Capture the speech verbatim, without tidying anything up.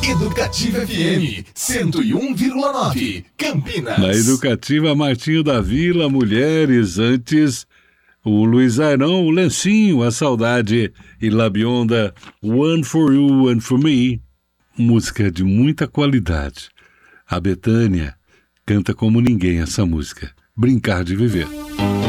Educativa F M cento e um vírgula nove, Campinas. Na Educativa Martinho da Vila, Mulheres, antes o Luiz Airão, o Lencinho, A Saudade e Labionda, One for You, One for Me. Música de muita qualidade. A Bethânia canta como ninguém essa música, Brincar de Viver.